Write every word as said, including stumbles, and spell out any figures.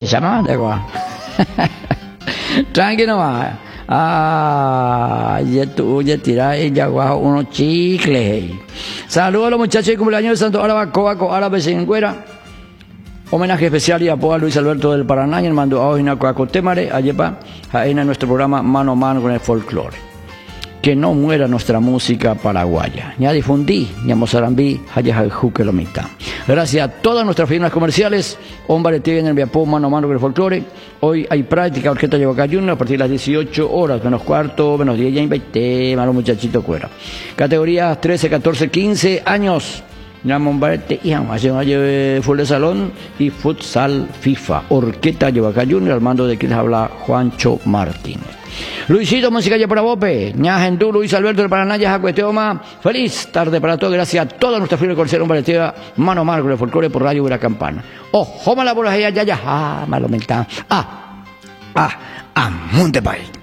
llama de agua. Tranquilo nomás. Ah, ya tú, ya tira ella guajo unos chicles. Saludos a los muchachos de cumpleaños de Santo Álava, Coaco, Árabe, Senguera. Homenaje especial y apoyo a Luis Alberto del Paraná y el mando a Ojina Coaco Temare, Ayepa, en nuestro programa Mano a Mano con el Folclore. Que no muera nuestra música paraguaya. Ya difundí, ya mozarambí, haya juquelomita. Gracias a todas nuestras firmas comerciales. Hombre T V en el Viapó, Mano a Mano con el Folclore. Hoy hay práctica Orquesta Yovaca Junior a partir de las dieciocho horas, menos cuarto, menos diez, ya veinte, malo muchachito cuera. Categorías trece, catorce, quince años. Ya Mombarete y Amaye Fútbol de Salón y Futsal FIFA. Orquesta Yovaca Junior, al mando de quien les habla Juancho Martínez. Luisito, música ya para Bope, ña Gendú, Luis Alberto del Paraná, ya Jacueteoma. Feliz tarde para todos, gracias a toda nuestra firma comercial, hombre de Mano a Mano con el Folclore por Radio Buena Campana. Oh, jómala por allá, ya, ya, ah, malo mental. Ah, ah, ah, Montepay.